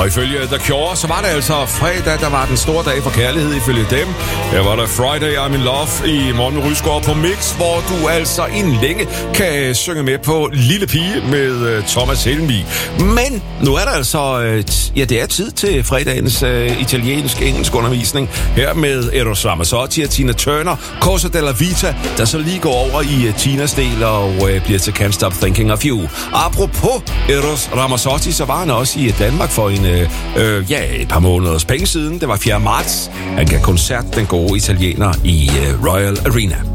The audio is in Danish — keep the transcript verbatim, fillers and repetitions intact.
Og ifølge The Cure, så var det altså fredag, der var den store dag for kærlighed ifølge dem. Her var der Friday I'm in Love i Morten Rysgaard på Mix, hvor du altså inden længe kan synge med på Lille Pige med uh, Thomas Helmig. Men nu er der altså, uh, ja det er tid til fredagens uh, italiensk-engelsk undervisning. Her med Eros Ramazzotti og Tina Turner, Cosa della Vita, der så lige går over i uh, Tinas del og uh, bliver til Can't Stop Thinking of You. Apropos Eros Ramazzotti, så var han også i Danmark for en, øh, øh, ja, et par måneders penge siden. Det var fjerde marts. Han gav koncert, den gode italiener, i øh, Royal Arena.